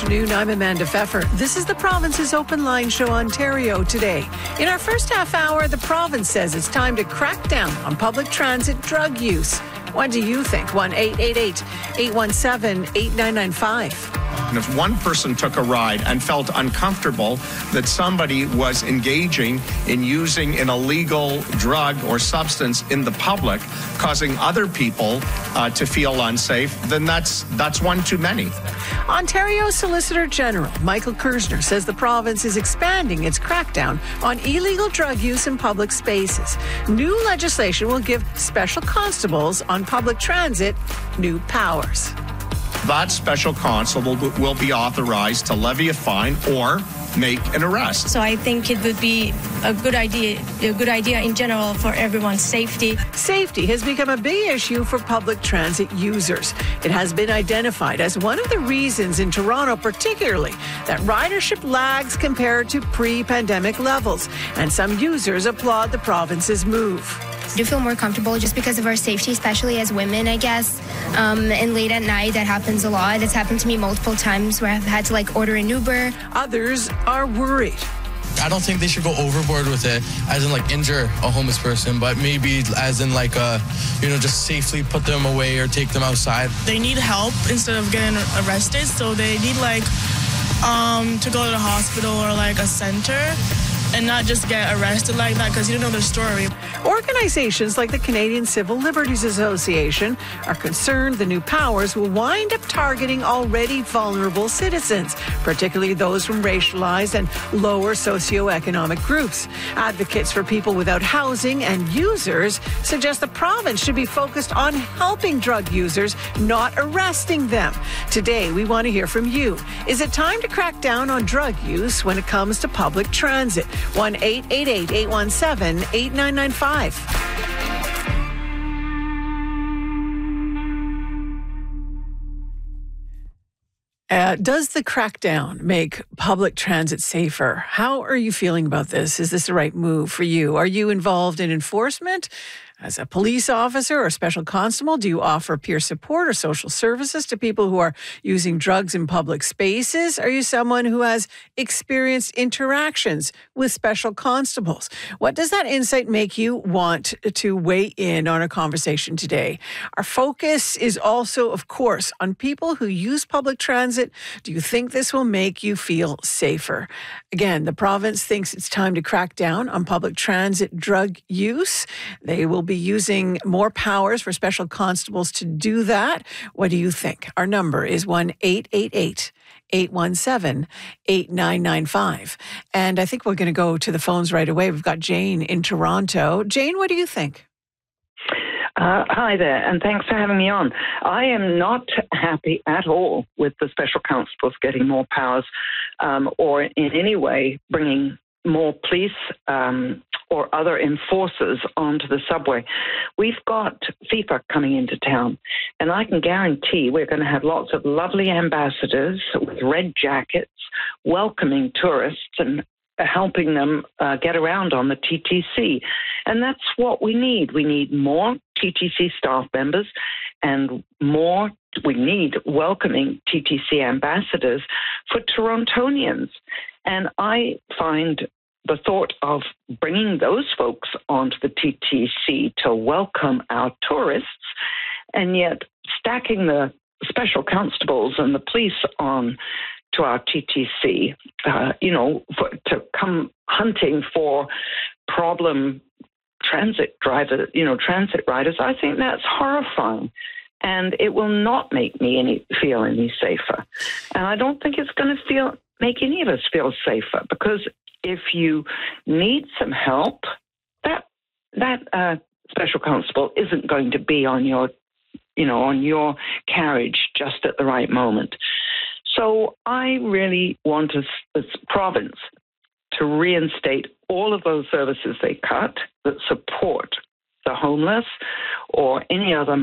afternoon. I'm Amanda Pfeffer. This is the Province's Open Line Show Ontario today. In our first half hour, the province says it's time to crack down on public transit drug use. What do you think? 1-888-817-8995. And if one person took a ride and felt uncomfortable that somebody was engaging in using an illegal drug or substance in the public, causing other people to feel unsafe, then that's one too many. Ontario Solicitor General Michael Kersner says the province is expanding its crackdown on illegal drug use in public spaces. New legislation will give special constables on public transit new powers. That special constable will be authorized to levy a fine or make an arrest. So I think it would be a good idea in general for everyone's safety. Safety has become a big issue for public transit users. It has been identified as one of the reasons in Toronto particularly that ridership lags compared to pre-pandemic levels, and some users applaud the province's move. I do feel more comfortable just because of our safety, especially as women, I guess. And late at night, that happens a lot. It's happened to me multiple times where I've had to order an Uber. Others are worried. I don't think they should go overboard with it, as in injure a homeless person, but maybe as in just safely put them away or take them outside. They need help instead of getting arrested, so they need to go to the hospital or a center. And not just get arrested like that because you don't know their story. Organizations like the Canadian Civil Liberties Association are concerned the new powers will wind up targeting already vulnerable citizens, particularly those from racialized and lower socioeconomic groups. Advocates for people without housing and users suggest the province should be focused on helping drug users, not arresting them. Today, we want to hear from you. Is it time to crack down on drug use when it comes to public transit? 1-888-817-8995. Does the crackdown make public transit safer? How are you feeling about this? Is this the right move for you? Are you involved in enforcement? As a police officer or special constable, do you offer peer support or social services to people who are using drugs in public spaces? Are you someone who has experienced interactions with special constables? What does that insight make you want to weigh in on a conversation today? Our focus is also, of course, on people who use public transit. Do you think this will make you feel safer? Again, the province thinks it's time to crack down on public transit drug use. They will be using more powers for special constables to do that. What do you think? Our number is 1-888-817-8995. And I think we're going to go to the phones right away. We've got Jane in Toronto. Jane, what do you think? Hi there, and thanks for having me on. I am not happy at all with the special constables getting more powers or in any way bringing more police or other enforcers onto the subway. We've got FIFA coming into town, and I can guarantee we're going to have lots of lovely ambassadors with red jackets welcoming tourists and helping them get around on the TTC. And that's what we need. We need more TTC staff members and we need welcoming TTC ambassadors for Torontonians. And I find the thought of bringing those folks onto the TTC to welcome our tourists and yet stacking the special constables and the police on to our TTC, to come hunting for problem transit riders, I think that's horrifying. And it will not make me feel any safer. And I don't think it's going to make any of us feel safer, because if you need some help, that special constable isn't going to be on your carriage just at the right moment. So I really want us, as province, to reinstate all of those services they cut that support the homeless or any other